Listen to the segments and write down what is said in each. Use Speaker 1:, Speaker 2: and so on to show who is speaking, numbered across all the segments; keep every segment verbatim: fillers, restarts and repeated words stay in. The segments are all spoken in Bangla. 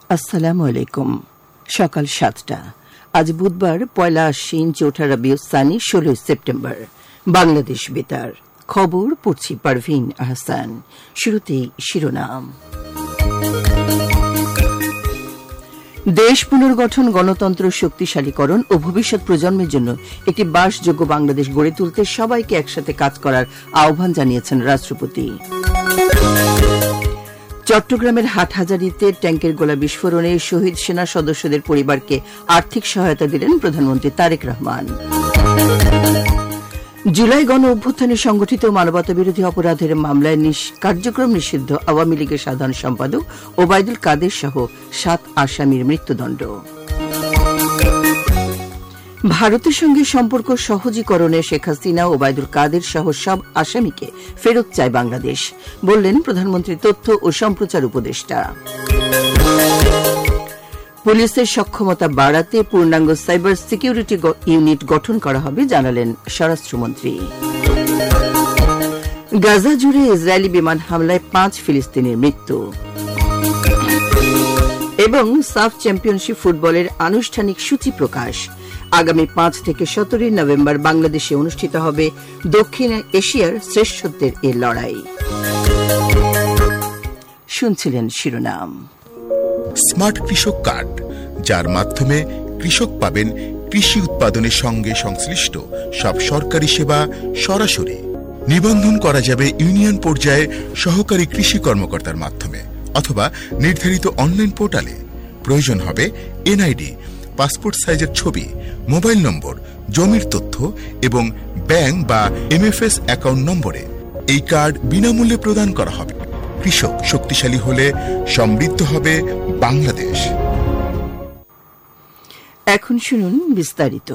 Speaker 1: আসসালামু আলাইকুম। সকাল সাতটা। আজ বুধবার পয়লা আশ্বিন চৌঠা রবিউল সানি ষোলোই সেপ্টেম্বর। বাংলাদেশ বেতার খবর পড়ছি পারভিন আহসান। শুরুতেই শিরোনাম। দেশ পুনর্গঠন, গণতন্ত্র শক্তিশালীকরণ ও ভবিষ্যৎ প্রজন্মের জন্য একটি বাসযোগ্য বাংলাদেশ গড়ে তুলতে সবাইকে একসাথে কাজ করার আহ্বান জানিয়েছেন রাষ্ট্রপতি। চট্টগ্রামের হাটহাজারীতে ট্যাঙ্কের গোলা বিস্ফোরণে শহীদ সেনা সদস্যদের পরিবারকে আর্থিক সহায়তা দিলেন প্রধানমন্ত্রী তারেক রহমান। জুলাই গণ অভ্যুত্থানে সংগঠিত মানবতাবিরোধী অপরাধের মামলায় কার্যক্রম নিষিদ্ধ আওয়ামী লীগের সাধারণ সম্পাদক ওবায়দুল কাদের সহ সাত আসামির মৃত্যুদণ্ড। ভারতের সঙ্গে সম্পর্ক সহজীকরণে শেখ হাসিনা, ওবায়দুল কাদের সহ সব আসামিকে ফেরত চায় বাংলাদেশ, বললেন প্রধানমন্ত্রী তথ্য ও সম্প্রচার উপদেষ্টা। পুলিশের সক্ষমতা বাড়াতে পূর্ণাঙ্গ সাইবার সিকিউরিটি ইউনিট গঠন করা হবে, জানালেন স্বরাষ্ট্রমন্ত্রী। গাজা জুড়ে ইসরায়েলি বিমান হামলায় পাঁচ ফিলিস্তিনির মৃত্যু। এবং সাফ চ্যাম্পিয়নশিপ ফুটবলের আনুষ্ঠানিক সূচি প্রকাশ। আগামী পাঁচ থেকে সতেরোই নভেম্বর বাংলাদেশে অনুষ্ঠিত হবে দক্ষিণ এশিয়ার শ্রেষ্ঠত্বের এ লড়াই। শুনছিলেন শিরোনাম।
Speaker 2: স্মার্ট কৃষক কার্ড, যার মাধ্যমে কৃষক পাবেন কৃষি উৎপাদনের সঙ্গে সংশ্লিষ্ট সব সরকারি সেবা সরাসরি। নিবন্ধন করা যাবে ইউনিয়ন পর্যায়ে সহকারী কৃষি কর্মকর্তার মাধ্যমে অথবা নির্ধারিত অনলাইন পোর্টালে। প্রয়োজন হবে এনআইডি, পাসপোর্ট সাইজের ছবি, মোবাইল নম্বর, জমির তথ্য এবং ব্যাংক বা এমএফএস অ্যাকাউন্ট নম্বরে। এই কার্ড বিনামূল্যে প্রদান করা হবে। কৃষক শক্তিশালী হলে সমৃদ্ধ হবে বাংলাদেশ।
Speaker 1: এখন শুনুন বিস্তারিত।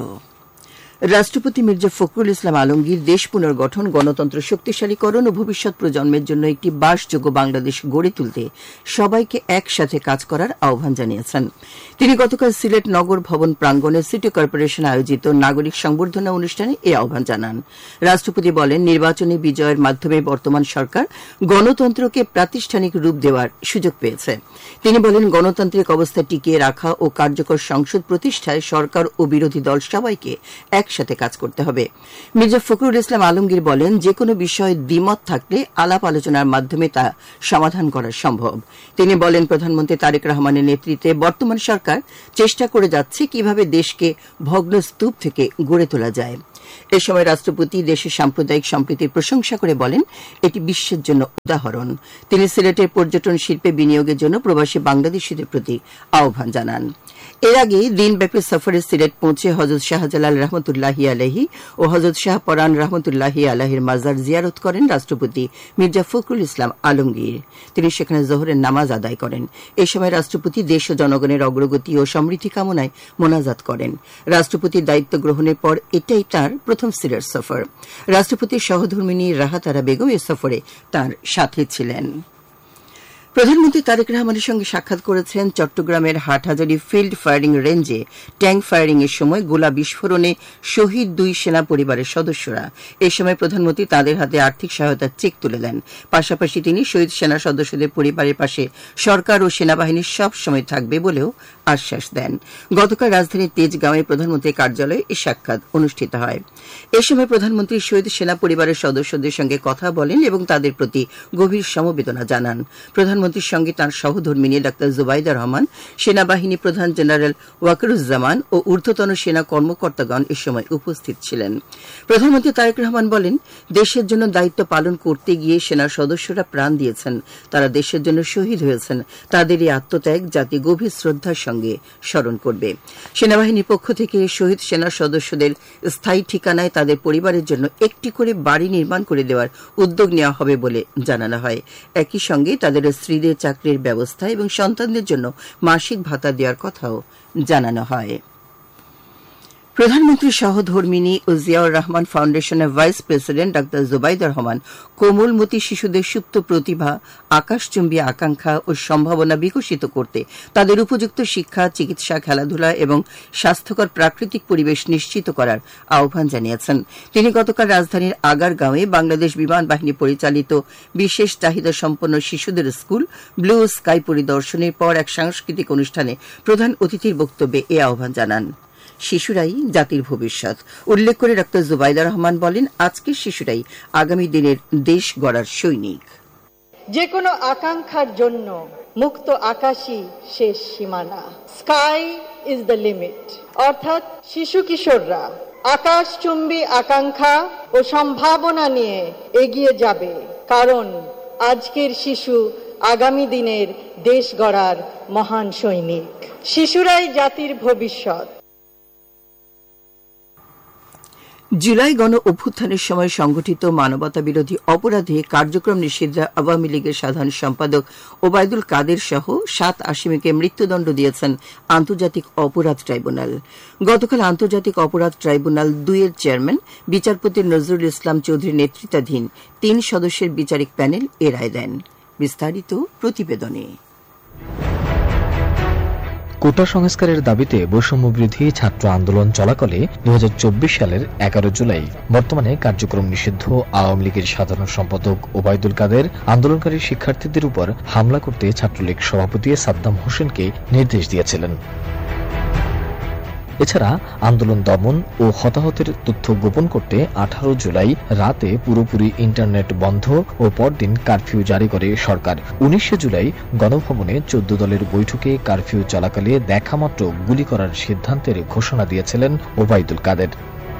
Speaker 1: রাষ্ট্রপতি মির্জা ফখরুল ইসলাম আলমগীর দেশ পুনর্গঠন, গণতন্ত্র শক্তিশালীকরণ ও ভবিষ্যৎ প্রজন্মের জন্য একটি বাসযোগ্য বাংলাদেশ গড়ে তুলতে সবাইকে একসাথে কাজ করার আহ্বান জানিয়েছেন। তিনি গতকাল সিলেট নগর ভবন প্রাঙ্গণে সিটি কর্পোরেশন আয়োজিত নাগরিক সংবর্ধনা অনুষ্ঠানে এই আহ্বান জানান। রাষ্ট্রপতি বলেন, নির্বাচনী বিজয়ের মাধ্যমে বর্তমান সরকার গণতন্ত্রকে প্রাতিষ্ঠানিক রূপ দেওয়ার সুযোগ পেয়েছে। তিনি বলেন, গণতান্ত্রিক অবস্থা টিকিয়ে রাখা ও কার্যকর সংসদ প্রতিষ্ঠায় সরকার ও বিরোধী দল সবাইকে এক একসাথে কাজ করতে হবে। মির্জা ফখরুল ইসলাম আলমগীর বলেন, যে কোনো বিষয়ে দ্বিমত থাকলে আলাপ আলোচনার মাধ্যমে তা সমাধান করা সম্ভব। তিনি বলেন, প্রধানমন্ত্রী তারেক রহমানের নেতৃত্বে বর্তমান সরকার চেষ্টা করে যাচ্ছে কিভাবে দেশকে ভগ্নস্তূপ থেকে গড়ে তোলা যায়। এ সময় রাষ্ট্রপতি দেশের সাম্প্রদায়িক সম্প্রীতির প্রশংসা করে বলেন, এটি বিশ্বের জন্য উদাহরণ। তিনি সিলেটের পর্যটন শিল্পে বিনিয়োগের জন্য প্রবাসী বাংলাদেশিদের প্রতি আহ্বান জানান। এর আগে দিনব্যাপী সফরে সিলেট পৌঁছে হযরত শাহজালাল রহমতুল্লাহি আলাইহি ও হযরত শাহ পরান রহমতুল্লাহি আলাইহির মাজার জিয়ারত করেন রাষ্ট্রপতি মির্জা ফখরুল ইসলাম আলমগীর। তিনি সেখানে জোহরের নামাজ আদায় করেন। এ সময় রাষ্ট্রপতি দেশ ও জনগণের অগ্রগতি ও সমৃদ্ধি কামনায় মোনাজাত করেন। রাষ্ট্রপতির দায়িত্ব গ্রহণের পর এটাই তাঁর প্রথম সিলেট সফর। রাষ্ট্রপতির সহধর্মিণী রাহাতারা বেগম এ সফরে তাঁর সাথে ছিলেন। প্রধানমন্ত্রী তারেক রহমানের সঙ্গে সাক্ষাৎ করেছেন। চট্টগ্রামের হাটহাজারী ফিল্ড ফায়ারিং রেঞ্জে ট্যাঙ্ক ফায়ারিং এর সময় গোলা বিস্ফোরণে শহীদ দুই সেনা পরিবারের সদস্যরা। এ সময় প্রধানমন্ত্রী তাদের হাতে আর্থিক সহায়তার চেক তুলে দেন। পাশাপাশি তিনি শহীদ সেনা সদস্যদের পরিবারের পাশে সরকার ও সেনাবাহিনী সব সময় থাকবে বলেও আশ্বাস দেন। গতকাল রাজধানীর তেজগাঁওয়ে প্রধানমন্ত্রীর কার্যালয়ে এই সাক্ষাৎ অনুষ্ঠিত হয়। এ সময় প্রধানমন্ত্রী শহীদ সেনা পরিবারের সদস্যদের সঙ্গে কথা বলেন এবং তাদের প্রতি গভীর সমবেদনা জানান। প্রধানমন্ত্রীর সঙ্গে তাঁর সহধর্মিণী ডাক্তার জুবাইদা রহমান, সেনাবাহিনী প্রধান জেনারেল ওয়াকারুজ্জামান ও ঊর্ধ্বতন সেনা কর্মকর্তাগণ এ সময় উপস্থিত ছিলেন। প্রধানমন্ত্রী তারেক রহমান বলেন, দেশের জন্য দায়িত্ব পালন করতে গিয়ে সেনার সদস্যরা প্রাণ দিয়েছেন। তারা দেশের জন্য শহীদ হয়েছেন। তাদের এই আত্মত্যাগ জাতি গভীর শ্রদ্ধার সঙ্গে স্মরণ করবে। সেনাবাহিনীর পক্ষ থেকে শহীদ সেনা সদস্যদের স্থায়ী ঠিকানায় তাদের পরিবারের জন্য একটি করে বাড়ি নির্মাণ করে দেওয়ার উদ্যোগ নেওয়া হবে বলে জানানো হয়। একই সঙ্গে তাদের স্ত্রীদের চাকরির ব্যবস্থা এবং সন্তানদের জন্য মাসিক ভাতা দেওয়ার কথাও জানানো হয়। প্রধানমন্ত্রী সহধর্মিনী ও জিয়াউর রহমান ফাউন্ডেশনের vice president doctor Zubaida Rahman কোমলমতি শিশুদের সুপ্ত প্রতিভা, আকাশচুম্বী আকাঙ্ক্ষা ও সম্ভাবনা বিকশিত করতে তাদের উপযুক্ত শিক্ষা, চিকিৎসা, খেলাধুলা এবং স্বাস্থ্যকর প্রাকৃতিক পরিবেশ নিশ্চিত করার আহ্বান জানিয়েছেন। তিনি গতকাল রাজধানীর আগারগাঁওয়ে বাংলাদেশ বিমান বাহিনী পরিচালিত বিশেষ চাহিদা সম্পন্ন শিশুদের স্কুল ব্লু স্কাই পরিদর্শনের পর এক সাংস্কৃতিক অনুষ্ঠানে প্রধান অতিথির বক্তব্যে এ আহ্বান জানান। শিশুরাই জাতির ভবিষ্যৎ উল্লেখ করে ডাক্তার জুবাইদা রহমান বলেন, আজকের শিশুরাই আগামী দিনের দেশ গড়ার সৈনিক।
Speaker 3: যে কোনো আকাঙ্ক্ষার জন্য মুক্ত আকাশই শেষ সীমানা, স্কাই ইজ দ্য লিমিট। অর্থাৎ শিশু কিশোররা আকাশচুম্বী আকাঙ্ক্ষা ও সম্ভাবনা নিয়ে এগিয়ে যাবে, কারণ আজকের শিশু আগামী দিনের দেশ গড়ার মহান সৈনিক। শিশুরাই জাতির ভবিষ্যৎ।
Speaker 1: জুলাই গণ অভ্যুত্থানের সময় সংঘটিত মানবতা বিরোধী অপরাধে কার্যক্রম নিষিদ্ধে আওয়ামী লীগের সাধারণ সম্পাদক ওবায়দুল কাদের সহ সাত আসামিকে মৃত্যুদণ্ড দিয়েছেন আন্তর্জাতিক অপরাধ ট্রাইব্যুনাল। গতকাল আন্তর্জাতিক অপরাধ ট্রাইব্যুনাল দুই এর চেয়ারম্যান বিচারপতি নজরুল ইসলাম চৌধুরীর নেতৃত্বাধীন তিন সদস্যের বিচারিক প্যানেল এ রায় দেন। বিস্তারিত প্রতিবেদনে।
Speaker 4: কোটা সংস্কারের দাবিতে বৈষম্যবিরোধী ছাত্র আন্দোলন চলাকালে দুই হাজার চব্বিশ সালের এগারো জুলাই বর্তমানে কার্যক্রম নিষিদ্ধ আওয়ামী লীগের সাধারণ সম্পাদক ওবায়দুল কাদের আন্দোলনকারী শিক্ষার্থীদের উপর হামলা করতে ছাত্রলীগ সভাপতি সাদ্দাম হোসেনকে নির্দেশ দিয়েছিলেন। এছাড়া আন্দোলন দমন ও হতাহতের তথ্য গোপন করতে আঠারো জুলাই রাতে পুরোপুরি ইন্টারনেট বন্ধ ও পরদিন কারফিউ জারি করে সরকার। উনিশে জুলাই গণভবনে চোদ্দ দলের বৈঠকে কারফিউ চলাকালে দেখামাত্র গুলি করার সিদ্ধান্তের ঘোষণা দিয়েছিলেন ওবায়দুল কাদের।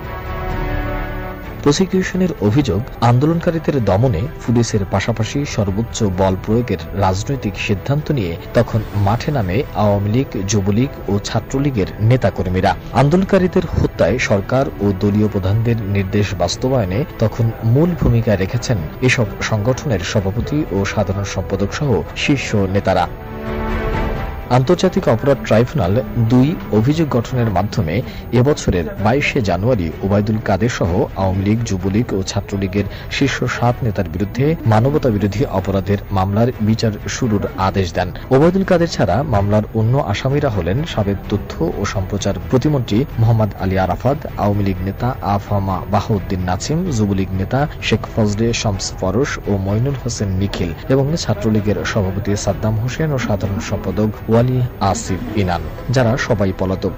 Speaker 4: প্রসিকিউশনের অভিযোগ, আন্দোলনকারীদের দমনে পুলিশের পাশাপাশি সর্বোচ্চ বল প্রয়োগের রাজনৈতিক সিদ্ধান্ত নিয়ে তখন মাঠে নামে আওয়ামী লীগ, যুবলীগ ও ছাত্রলীগের নেতাকর্মীরা। আন্দোলনকারীদের হত্যায় সরকার ও দলীয় প্রধানদের নির্দেশ বাস্তবায়নে তখন মূল ভূমিকা রেখেছেন এসব সংগঠনের সভাপতি ও সাধারণ সম্পাদক সহ শীর্ষ নেতারা। আন্তর্জাতিক অপরাধ ট্রাইব্যুনাল দুই অভিযোগ গঠনের মাধ্যমে এবছরের বাইশে জানুয়ারি ওবায়দুল কাদের সহ আওয়ামী লীগ, যুবলীগ ও ছাত্রলীগের শীর্ষ সাত নেতার বিরুদ্ধে মানবতা বিরোধী অপরাধের মামলার বিচার শুরুর আদেশ দেন। ওবায়দুল কাদের ছাড়া মামলার অন্য আসামিরা হলেন সাবেক তথ্য ও সম্প্রচার প্রতিমন্ত্রী মোহাম্মদ আলী আরাফাত, আওয়ামী লীগ নেতা আফামা বাহাউদ্দিন নাসিম, যুবলীগ নেতা শেখ ফজলে শামস ফরশ ও মইনুল হোসেন নিখিল এবং ছাত্রলীগের সভাপতি সাদ্দাম হোসেন ও সাধারণ সম্পাদক ওয়ালি আসিফ ইনান, যারা সবাই পলাতক।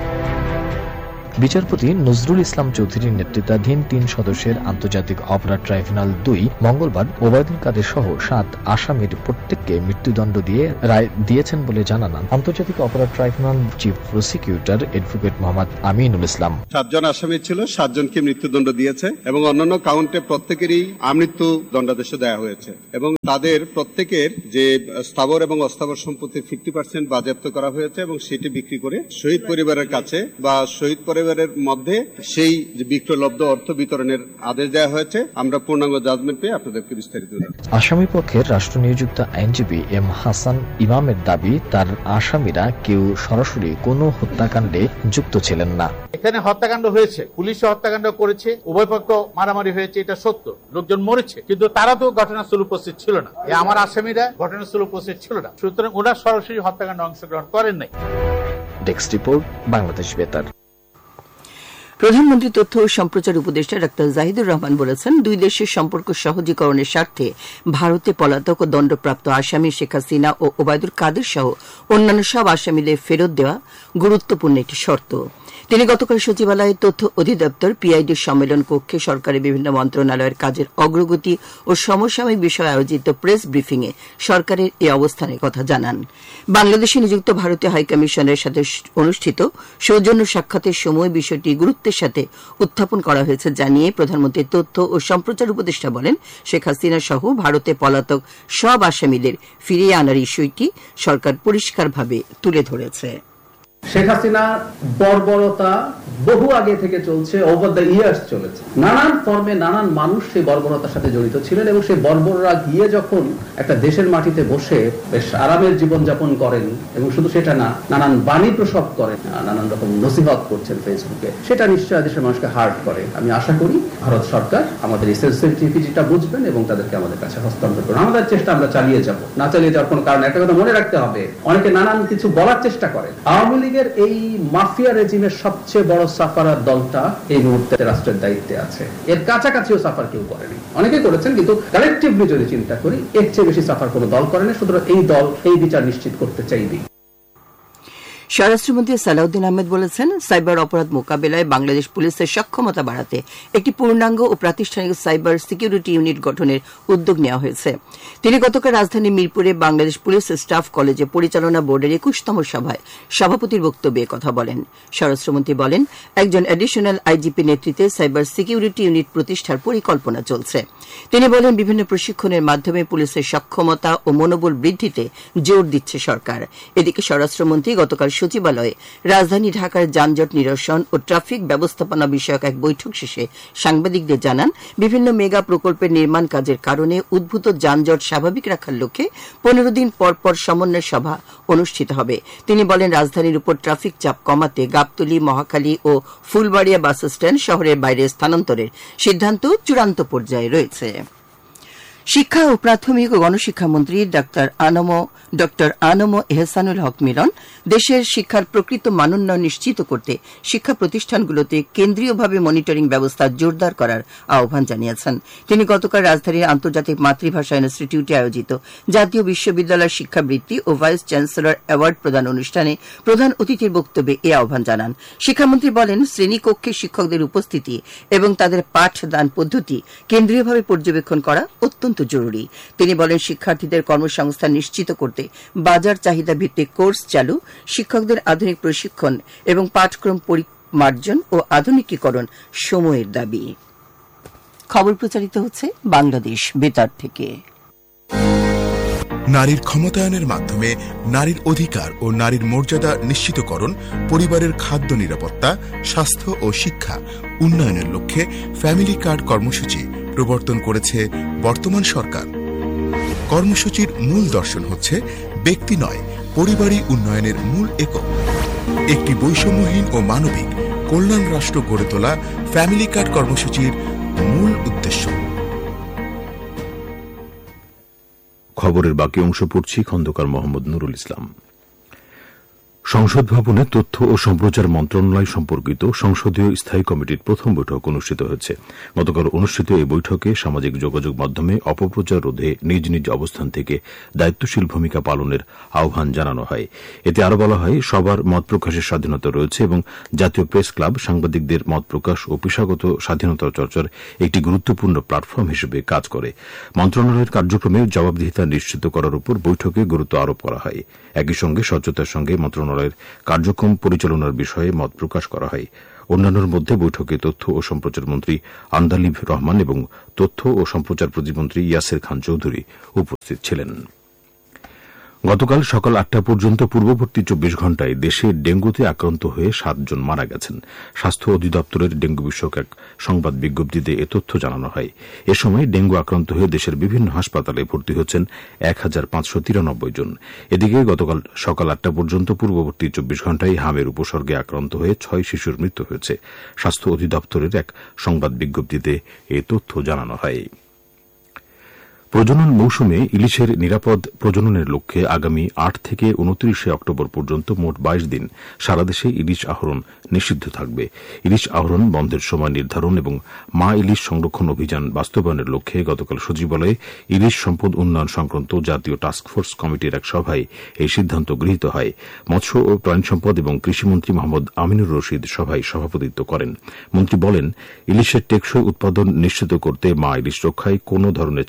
Speaker 4: বিচারপতি নজরুল ইসলাম চৌধুরীর নেতৃত্বাধীন তিন সদস্যের আন্তর্জাতিক অপরাধ ট্রাইব্যুনাল দুই মঙ্গলবার ওবায়দুল কাদের সহ সাত আসামির প্রত্যেককে মৃত্যুদণ্ড দিয়ে রায় দিয়েছেন বলে জানান আন্তর্জাতিক অপরাধ tribunal chief prosecutor advocate Mohammad Aminul Islam.
Speaker 5: সাতজন আসামি ছিল, সাতজনকে মৃত্যুদণ্ড দিয়েছে এবং অন্যান্য কাউন্টে প্রত্যেকেরই আমৃত্যু দণ্ডাদেশ দেওয়া হয়েছে এবং তাদের প্রত্যেকের যে স্থাবর এবং অস্থাবর সম্পত্তির ফিফটি পার্সেন্ট বাজেয়াপ্ত করা হয়েছে এবং সেটি বিক্রি করে শহীদ পরিবারের কাছে বা শহীদ পরিবার মধ্যে সেই বিক্রয়লব্ধ অর্থ বিতরণের আদেশ দেওয়া হয়েছে। আমরা পূর্ণাঙ্গ জাজমেন্ট পেয়ে আপনাদেরকে বিস্তারিত জানাবো।
Speaker 4: আসামি পক্ষের রাষ্ট্র নিয়োজিত আইনজীবী এম হাসান ইমামের দাবি, তার আসামিরা কেউ সরাসরি কোনো হত্যাকাণ্ডে যুক্ত ছিলেন না।
Speaker 6: এখানে হত্যাকাণ্ড হয়েছে, পুলিশ হত্যাকাণ্ড করেছে, উভয় পক্ষ মারামারি হয়েছে, এটা সত্য, লোকজন মরেছে, কিন্তু তারা তো ঘটনাস্থলে উপস্থিত ছিল না। আমার আসামিরা ঘটনাস্থলে উপস্থিত ছিল না, সুতরাং ওরা সরাসরি হত্যাকাণ্ডে অংশগ্রহণ করেন নাই।
Speaker 4: ডেস্ক রিপোর্ট, বাংলাদেশ বেতার।
Speaker 1: প্রধানমন্ত্রী তথ্য ও সম্প্রচার উপদেষ্টা ডাক্তার জাহিদুর রহমান বলেছেন, দুই দেশের সম্পর্ক সহজীকরণের স্বার্থে ভারতে পলাতক ও দণ্ডপ্রাপ্ত আসামি শেখ হাসিনা ও ওবায়দুল কাদের সহ অন্যান্য সব আসামিদের ফেরত দেওয়া গুরুত্বপূর্ণ একটি শর্ত। তিনি গতকাল সচিবালয়ে তথ্য অধিদপ্তর পিআইডি সম্মেলন কক্ষে সরকারের বিভিন্ন মন্ত্রণালয়ের কাজের অগ্রগতি ও সমসাময়িক বিষয়ে আয়োজিত প্রেস ব্রিফিংয়ে সরকারের এই অবস্থানের কথা জানান। বাংলাদেশে নিযুক্ত ভারতীয় হাইকমিশনের সাথে অনুষ্ঠিত সৌজন্য সাক্ষাতের সময় বিষয়টি গুরুত্বের সাথে উত্থাপন করা হয়েছে জানিয়ে প্রধানমন্ত্রী তথ্য ও সম্প্রচার উপদেষ্টা বলেন, শেখ হাসিনা সহ ভারতে পলাতক সব আসামিদের ফিরিয়ে আনার ইস্যুটি সরকার পরিষ্কারভাবে তুলে ধরেছে।
Speaker 7: শেখ হাসিনা বর্বরতা বহু আগে থেকে চলছে, ওভার দ্য ইয়ার্স চলেছে। নানান ফর্মে নানান মানুষ সেই বর্বরতার সাথে জড়িত ছিলেন এবং সেই বর্বররা গিয়ে যখন একটা দেশের মাটিতে বসে বেশ আরামের জীবনযাপন করেন এবং শুধু সেটা না, নানান বাণী প্রসব করেন, নানান রকম নসিহত করছেন ফেসবুকে, সেটা নিশ্চয়ই দেশের মানুষকে হার্ট করে। আমি আশা করি ভারত সরকার আমাদের এই সেনসিটিভিটিটা বুঝবেন এবং তাদেরকে আমাদের কাছে হস্তান্তর করবেন। আমাদের চেষ্টা আমরা চালিয়ে যাব, না চালিয়ে যাওয়ার কোনো কারণ। একটা কথা মনে রাখতে হবে, অনেকে নানান কিছু বলার চেষ্টা করে। আওয়ামী লীগের এই মাফিয়া রেজিমের সবচেয়ে বড় সাফারার দলটা এই মুহূর্তে রাষ্ট্রের দায়িত্বে আছে। এর কাছাকাছিও সাফার কেউ করেনি, অনেকে করেছেন, কিন্তু কালেকটিভলি যদি চিন্তা করি এর চেয়ে বেশি সাফার কোনো দল করেনি। সুতরাং এই দল এই বিচার নিশ্চিত করতে চাইবে।
Speaker 1: স্বরাষ্ট্রমন্ত্রী সালাউদ্দিন আহমেদ বলেছেন, সাইবার অপরাধ মোকাবিলায় বাংলাদেশ পুলিশের সক্ষমতা বাড়াতে একটি পূর্ণাঙ্গ ও প্রাতিষ্ঠানিক সাইবার সিকিউরিটি ইউনিট গঠনের উদ্যোগ নেওয়া হয়েছে। তিনি গতকাল রাজধানী মিরপুরে বাংলাদেশ পুলিশ স্টাফ কলেজে পরিচালনা বোর্ডের একুশতম সভায় সভাপতির বক্তব্যে কথা বলেন। স্বরাষ্ট্রমন্ত্রী বলেন, একজন অ্যাডিশনাল আইজিপি নেতৃত্বে সাইবার সিকিউরিটি ইউনিট প্রতিষ্ঠার পরিকল্পনা চলছে। তিনি বলেন, বিভিন্ন প্রশিক্ষণের মাধ্যমে পুলিশের সক্ষমতা ও মনোবল বৃদ্ধিতে জোর দিচ্ছে সরকার। এদিকে স্বরাষ্ট্রমন্ত্রী গতকাল সচিবালয়ে রাজধানী ঢাকার যানজট নিরসন ও ট্রাফিক ব্যবস্থাপনা বিষয়ক এক বৈঠক শেষে সাংবাদিকদের জানান, বিভিন্ন মেগা প্রকল্পের নির্মাণ কাজের কারণে উদ্ভূত যানজট স্বাভাবিক রাখার লক্ষ্যে পনেরো দিন পর পর সমন্বয় সভা অনুষ্ঠিত হবে। তিনি বলেন, রাজধানীর উপর ট্রাফিক চাপ কমাতে গাবতলী, মহাখালী ও ফুলবাড়িয়া বাস স্ট্যান্ড শহরের বাইরে স্থানান্তরের সিদ্ধান্ত চূড়ান্ত পর্যায়ে রয়েছে। শিক্ষা ও প্রাথমিক ও গণশিক্ষামন্ত্রী ডাক্তার আনম এহসানুল হক মিলন দেশের শিক্ষার প্রকৃত মানোন্নয়ন নিশ্চিত করতে শিক্ষা প্রতিষ্ঠানগুলোতে কেন্দ্রীয়ভাবে মনিটরিং ব্যবস্থা জোরদার করার আহ্বান জানিয়েছেন। তিনি গতকাল রাজধানীর আন্তর্জাতিক মাতৃভাষা ইনস্টিটিউটে আয়োজিত জাতীয় বিশ্ববিদ্যালয় শিক্ষাবৃত্তি ও ভাইস চ্যান্সেলর অ্যাওয়ার্ড প্রদান অনুষ্ঠানে প্রধান অতিথির বক্তব্যে এ আহ্বান জানান। শিক্ষামন্ত্রী বলেন, শ্রেণীকক্ষে শিক্ষকদের উপস্থিতি এবং তাদের পাঠদান পদ্ধতি কেন্দ্রীয়ভাবে পর্যবেক্ষণ করা অত্যন্ত জরুরি। তিনি বলেন, শিক্ষার্থীদের কর্মসংস্থান নিশ্চিত করতে বাজার চাহিদা ভিত্তিক কোর্স চালু, শিক্ষকদের আধুনিক প্রশিক্ষণ এবং পাঠক্রম পরিমার্জন ও আধুনিকীকরণ সময়ের দাবি। খবর প্রচারিত হচ্ছে বাংলাদেশ বেতার থেকে।
Speaker 2: নারীর ক্ষমতায়নের মাধ্যমে নারীর অধিকার ও নারীর মর্যাদা নিশ্চিতকরণ, পরিবারের খাদ্য নিরাপত্তা, স্বাস্থ্য ও শিক্ষা উন্নয়নের লক্ষ্যে ফ্যামিলি কার্ড কর্মসূচি প্রবর্তন করেছে বর্তমান সরকার। কর্মসূচির মূল দর্শন হচ্ছে ব্যক্তি নয়, পরিবারই উন্নয়নের মূল একক। একটি বৈষম্যহীন ও মানবিক কল্যাণ রাষ্ট্র গড়ে তোলা ফ্যামিলি কার্ড কর্মসূচির মূল উদ্দেশ্য।
Speaker 8: খবরের বাকি অংশ পড়ছি খন্দকার মোহাম্মদ নুরুল ইসলাম। সংসদ ভবনে তথ্য ও সম্প্রচার মন্ত্রণালয় সম্পর্কিত সংসদীয় স্থায়ী কমিটির প্রথম বৈঠক অনুষ্ঠিত হয়েছে। গতকাল অনুষ্ঠিত এই বৈঠকে সামাজিক যোগাযোগ মাধ্যমে অপপ্রচার রোধে নিজ নিজ অবস্থান থেকে দায়িত্বশীল ভূমিকা পালনের আহ্বান জানানো হয়। এতে আরও বলা হয়, সবার মত প্রকাশের স্বাধীনতা রয়েছে এবং জাতীয় প্রেস ক্লাব সাংবাদিকদের মত প্রকাশ ও পেশাগত স্বাধীনতা চর্চার একটি গুরুত্বপূর্ণ প্ল্যাটফর্ম হিসেবে কাজ করে। মন্ত্রণালয়ের কার্যক্রমে জবাবদিহিতা নিশ্চিত করার উপর বৈঠকে গুরুত্ব আরোপ করা হয়। একই সঙ্গে স্বচ্ছতার সঙ্গে মন্ত্রণালয় কার্যক্রম পরিচালনার বিষয়ে মত প্রকাশ করা হয়। অন্যান্যের মধ্যে বৈঠকে তথ্য ও সম্প্রচার মন্ত্রী আন্দালিব রহমান এবং তথ্য ও সম্প্রচার প্রতিমন্ত্রী ইয়াসের খান চৌধুরী উপস্থিত ছিলেন। গতকাল সকাল আটটা পর্যন্ত পূর্ববর্তী চব্বিশ ঘণ্টায় দেশে ডেঙ্গুতে আক্রান্ত হয়ে সাতজন মারা গেছেন। স্বাস্থ্য অধিদপ্তরের ডেঙ্গু বিষয়ক এক সংবাদ বিজ্ঞপ্তিতে এ তথ্য জানানো হয়। এ সময় ডেঙ্গু আক্রান্ত হয়ে দেশের বিভিন্ন হাসপাতালে ভর্তি হচ্ছেন এক হাজার পাঁচশো তিরানব্বই জন। এদিকে গতকাল সকাল আটটা পর্যন্ত পূর্ববর্তী চব্বিশ ঘণ্টায় হামের উপসর্গে আক্রান্ত হয়ে ছয় শিশুর মৃত্যু হয়েছে। স্বাস্থ্য অধিদপ্তরের এক সংবাদ বিজ্ঞপ্তিতে এ তথ্য জানানো হয়। প্রজনন মৌসুমে ইলিশের নিরাপদ প্রজননের লক্ষ্যে আগামী আট থেকে উনত্রিশে অক্টোবর পর্যন্ত মোট বাইশ দিন সারা দেশে ইলিশ আহরণ নিষিদ্ধ থাকবে। ইলিশ আহরণ বন্ধের সময় নির্ধারণ এবং মা ইলিশ সংরক্ষণ অভিযান বাস্তবায়নের লক্ষ্যে গতকাল সচিবালয়ে ইলিশ সম্পদ উন্নয়ন সংক্রান্ত জাতীয় টাস্কফোর্স কমিটির এক সভায় এই সিদ্ধান্ত গৃহীত হয়। মৎস্য ও প্রাণী সম্পদ এবং কৃষিমন্ত্রী মোহাম্মদ আমিনুর রশিদ সভায় সভাপতিত্ব করেন। মন্ত্রী বলেন, ইলিশের টেকসই উৎপাদন নিশ্চিত করতে মা ইলিশ রক্ষায় কোন ধরনের ছাড় দেওয়া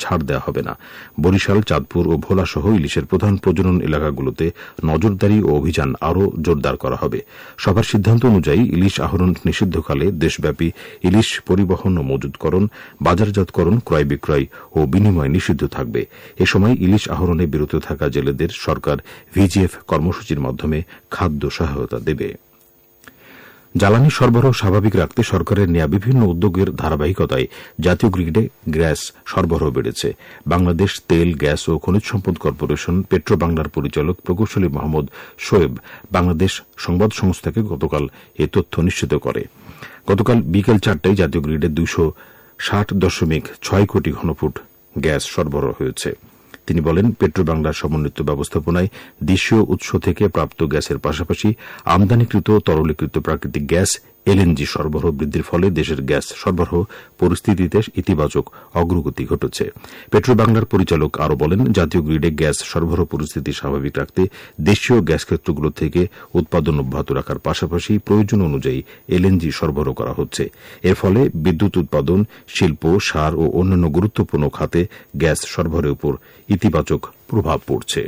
Speaker 8: হবে না। বরিশাল, চাঁদপুর ও ভোলা সহ ইলিশের প্রধান প্রজনন এলাকাগুলোতে নজরদারি ও অভিযান আরও জোরদার করা হবে। সভার সিদ্ধান্ত অনুযায়ী ইলিশ আহরণ নিষিদ্ধকালে দেশব্যাপী ইলিশ পরিবহন ও মজুতকরণ, বাজারজাতকরণ, ক্রয় বিক্রয় ও বিনিময় নিষিদ্ধ থাকবে। এ সময় ইলিশ আহরণে বিরত থাকা জেলেদের সরকার ভিজিএফ কর্মসূচির মাধ্যমে খাদ্য সহায়তা দেবে। জ্বালানি সরবরাহ স্বাভাবিক রাখতে সরকারের নেয়া বিভিন্ন উদ্যোগের ধারাবাহিকতায় জাতীয় গ্রিডে গ্যাস সরবরাহ বেড়েছে। বাংলাদেশ তেল, গ্যাস ও খনিজ সম্পদ কর্পোরেশন পেট্রো বাংলার পরিচালক প্রকৌশলী মোহাম্মদ শোয়েব বাংলাদেশ সংবাদ সংস্থাকে গতকাল এ তথ্য নিশ্চিত করে। গতকাল বিকেল চারটায় জাতীয় গ্রিডে দুইশো ষাট দশমিক ছয় কোটি ঘনফুট গ্যাস সরবরাহ হয়েছে। তিনি বলেন, পেট্রো বাংলার সমন্বিত ব্যবস্থাপনায় দেশীয় উৎস থেকে প্রাপ্ত গ্যাসের পাশাপাশি আমদানিকৃত তরলীকৃত প্রাকৃতিক গ্যাস এলএনজি সরবরাহ বৃদ্ধির ফলে দেশের গ্যাস সরবরাহ পরিস্থিতিতে ইতিবাচক অগ্রগতি ঘটেছে। পেট্রো বাংলার পরিচালক আরও বলেন, জাতীয় গ্রিডে গ্যাস সরবরাহ পরিস্থিতি স্বাভাবিক রাখতে দেশীয় গ্যাস ক্ষেত্রগুলো থেকে উৎপাদন অব্যাহত রাখার পাশাপাশি প্রয়োজন অনুযায়ী এলএনজি সরবরাহ করা হচ্ছে। এর ফলে বিদ্যুৎ উৎপাদন, শিল্প, সার ও অন্যান্য গুরুত্বপূর্ণ খাতে গ্যাস সরবরাহের উপর ইতিবাচক প্রভাব পড়ছে।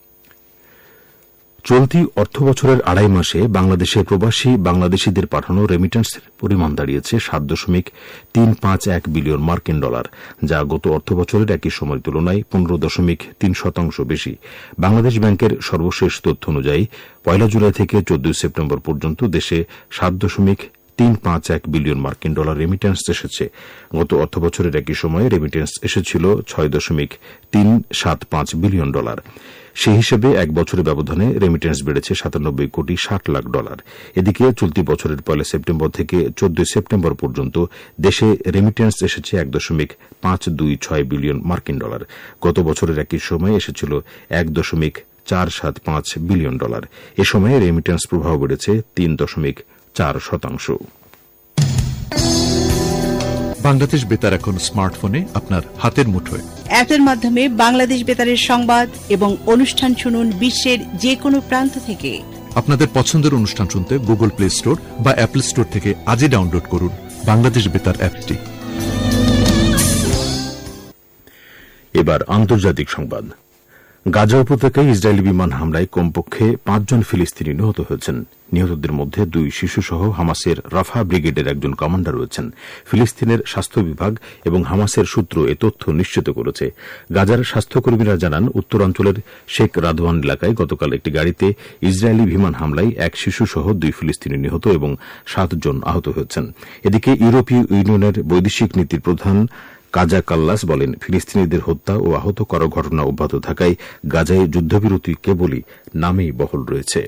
Speaker 8: চলতি অর্থবছরের আড়াই মাসে বাংলাদেশে প্রবাসী বাংলাদেশিদের পাঠানো রেমিটেন্সের পরিমাণ দাঁড়িয়েছে সাত দশমিক তিন পাঁচ এক বিলিয়ন মার্কিন ডলার, যা গত অর্থবছরের একই সময়ের তুলনায় পনেরো দশমিক তিন শতাংশ বেশি। বাংলাদেশ ব্যাংকের সর্বশেষ তথ্য অনুযায়ী পয়লা জুলাই থেকে চোদ্দই সেপ্টেম্বর পর্যন্ত দেশে সাত দশমিক তিন পাঁচ এক বিলিয়ন মার্কিন ডলার রেমিটেন্স এসেছে। গত অর্থবছরের একই সময়ে রেমিটেন্স এসেছিল ছয় দশমিক তিন সাত পাঁচ বিলিয়ন ডলার। সেই হিসেবে এক বছরের ব্যবধানে রেমিটেন্স বেড়েছে সাতানব্বই কোটি ষাট লাখ ডলার। এদিকে চলতি বছরের পয়লা সেপ্টেম্বর থেকে চোদ্দই সেপ্টেম্বর পর্যন্ত দেশে রেমিটেন্স এসেছে এক দশমিক পাঁচ দুই ছয় বিলিয়ন মার্কিন ডলার। গত বছরের একই সময়ে এসেছিল এক দশমিক চার সাত পাঁচ বিলিয়ন ডলার। এ সময়ে রেমিটেন্স প্রবাহ বেড়েছে তিন দশমিক চার শতাংশ।
Speaker 9: বাংলাদেশ বেতার এখন স্মার্টফোনে আপনার হাতের মুঠোয়।
Speaker 10: অ্যাপের মাধ্যমে বাংলাদেশ বেতারের সংবাদ এবং অনুষ্ঠান শুনুন বিশ্বের যে কোনো প্রান্ত থেকে।
Speaker 9: আপনাদের পছন্দের অনুষ্ঠান শুনতে গুগল প্লে স্টোর বা অ্যাপল স্টোর থেকে আজই ডাউনলোড করুন বাংলাদেশ বেতার অ্যাপটি।
Speaker 8: এবার আন্তর্জাতিক সংবাদ। গাজা উপত্যকায় ইসরায়েলি বিমান হামলায় কমপক্ষে পাঁচজন ফিলিস্তিনি নিহত হয়েছেন। নিহতদের মধ্যে দুই শিশুসহ হামাসের রাফা ব্রিগেডের একজন কমান্ডার রয়েছেন। ফিলিস্তিনের স্বাস্থ্য বিভাগ এবং হামাসের সূত্র এ তথ্য নিশ্চিত করেছে। গাজার স্বাস্থ্যকর্মীরা জানান, উত্তরাঞ্চলের শেখ রাদওয়ান এলাকায় গতকাল একটি গাড়িতে ইসরায়েলি বিমান হামলায় এক শিশুসহ দুই ফিলিস্তিনি নিহত এবং সাতজন আহত হয়েছেন। এদিকে ইউরোপীয় ইউনিয়নের বৈদেশিক নীতির প্রধান কাজা কাল্লাস বলেন, ফিলিস্তিনিদের হত্যা ও আহত করার ঘটনা অব্যাহত থাকায় গাজায় যুদ্ধবিরতি কেবলই নামেই বহাল রয়েছে।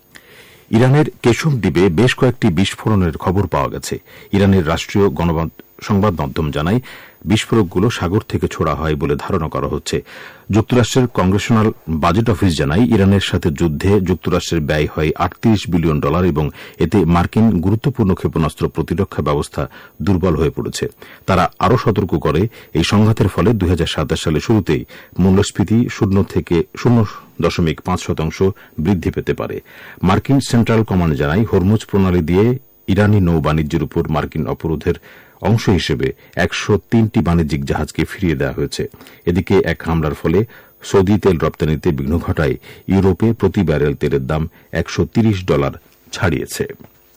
Speaker 8: ইরানের কেশম দ্বীপে বেশ কয়েকটি বিস্ফোরণের খবর পাওয়া গেছে। ইরানের রাষ্ট্রীয় সংবাদ মাধ্যম জানায়, বিস্ফোরকগুলো সাগর থেকে ছোড়া হয় বলে ধারণা করা হচ্ছে। যুক্তরাষ্ট্রের কংগ্রেশনাল বাজেট অফিস জানায়, ইরানের সাথে যুদ্ধে যুক্তরাষ্ট্রের ব্যয় হয় আটত্রিশ বিলিয়ন ডলার এবং এতে মার্কিন গুরুত্বপূর্ণ ক্ষেপণাস্ত্র প্রতিরক্ষা ব্যবস্থা দুর্বল হয়ে পড়েছে। তারা আরও সতর্ক করে, এই সংঘাতের ফলে দুই হাজার সাতাশ সালের শুরুতেই মূল্যস্ফীতি শূন্য থেকে শূন্য দশমিক পাঁচ শতাংশ বৃদ্ধি পেতে পারে। মার্কিন সেন্ট্রাল কমান্ড জানায়, হরমুজ প্রণালী দিয়ে ইরানি নৌ বাণিজ্যের উপর মার্কিন অবরোধের অংশ হিসেবে একশো তিনটি বাণিজ্যিক জাহাজকে ফিরিয়ে দেওয়া হয়েছে। এদিকে এক হামলার ফলে সৌদি তেল রপ্তানিতে বিঘ্ন ঘটায় ইউরোপে প্রতি ব্যারেল তেলের দাম একশো তিরিশ ডলার ছাড়িয়েছে।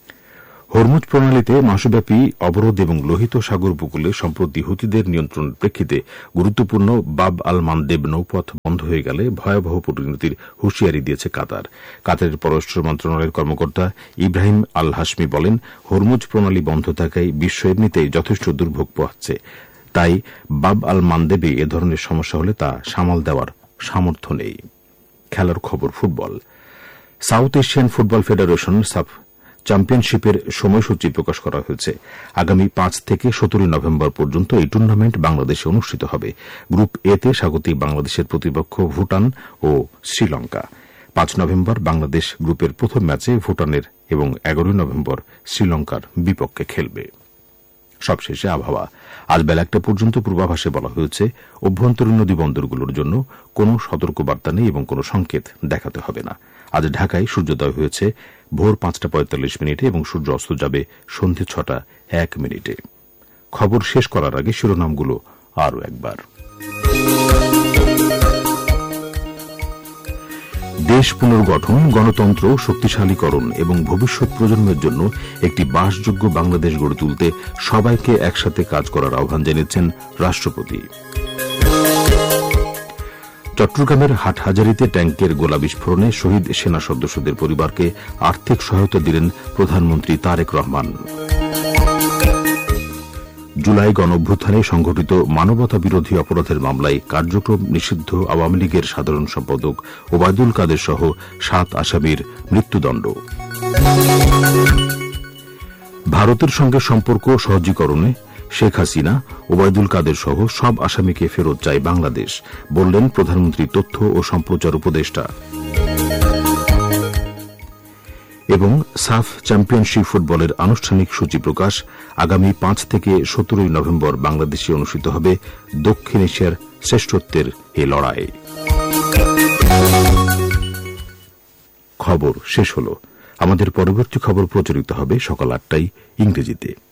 Speaker 8: হরমুজ প্রণালীতে মাসব্যাপী অবরোধ এবং লোহিত সাগর উপকূলে সম্প্রতি হুতিদের নিয়ন্ত্রণের প্রেক্ষিতে গুরুত্বপূর্ণ বাব আল মানদেব নৌপথ বন্ধ হয়ে গেলে ভয়াবহ পরিণতির হুঁশিয়ারি দিয়েছে কাতার। কাতারের পররাষ্ট্র মন্ত্রণালয়ের কর্মকর্তা ইব্রাহিম আল হাশমি বলেন, হরমুজ প্রণালী বন্ধ থাকায় বিশ্ব এমনিতেই যথেষ্ট দুর্ভোগ পোহাচ্ছে। তাই বাব আল মানদেবে এ ধরনের সমস্যা হলে তা সামাল দেওয়ার সামর্থ্য নেই। খেলার খবর। Football. South Asian football federation সাফ চ্যাম্পিয়নশিপের সময়সূচি প্রকাশ করা হয়েছে। আগামী পাঁচ থেকে সতেরোই নভেম্বর পর্যন্ত এই টুর্নামেন্ট বাংলাদেশে অনুষ্ঠিত হবে। গ্রুপ এ তে স্বাগতিক বাংলাদেশের প্রতিপক্ষ ভুটান ও শ্রীলঙ্কা। পাঁচ নভেম্বর বাংলাদেশ গ্রুপের প্রথম ম্যাচে ভুটানের এবং এগারোই নভেম্বর শ্রীলঙ্কার বিপক্ষে খেলবে। সবশেষে আবহাওয়া। আজ বেলা একটা পর্যন্ত পূর্বাভাসে বলা হয়েছে, অভ্যন্তরীণ নদী বন্দরগুলোর জন্য কোনো সতর্কবার্তা নেই এবং কোনো সংকেত দেখাতে হবে না। আজ ঢাকায় সূর্যোদয় হয়েছে ভোর পাঁচটা পঁয়তাল্লিশ মিনিটে এবং সূর্য অস্ত যাবে সন্ধে ছটা এক মিনিটে। খবর শেষ করার আগে শিরোনামগুলো আরও একবার। দেশ পুনর্গঠন, গণতন্ত্র শক্তিশালীকরণ এবং ভবিষ্যৎ প্রজন্মের জন্য একটি বাসযোগ্য বাংলাদেশ গড়ে তুলতে সবাইকে একসাথে কাজ করার আহ্বান জানিয়েছেন রাষ্ট্রপতি। চট্টগ্রামের হাটহাজারীতে ট্যাঙ্কের গোলা বিস্ফোরণে শহীদ সেনা সদস্যদের পরিবারকে আর্থিক সহায়তা দিলেন প্রধানমন্ত্রী তারেক রহমান। জুলাই গণঅভ্যুত্থানে সংঘটিত মানবতা বিরোধী অপরাধের মামলায় কার্যক্রম নিষিদ্ধ আওয়ামী লীগের সাধারণ সম্পাদক ওবায়দুল কাদের সহ সাত আসামির মৃত্যুদণ্ড। ভারতের সঙ্গে সম্পর্ক সহজীকরণে শেখ হাসিনা, ওবায়দুল কাদের সহ সব আসামিকে ফেরত চায় বাংলাদেশ, বললেন প্রধানমন্ত্রী তথ্য ও সম্প্রচার উপদেষ্টা। এবং সাফ চ্যাম্পিয়নশিপ ফুটবলের আনুষ্ঠানিক সূচি প্রকাশ। আগামী পাঁচ থেকে সতেরোই নভেম্বর বাংলাদেশে অনুষ্ঠিত হবে দক্ষিণ এশিয়ার শ্রেষ্ঠত্বের এই লড়াই। খবর শেষ হল। আমাদের পরবর্তী খবর প্রচারিত হবে সকাল আটটায় ইংরেজিতে।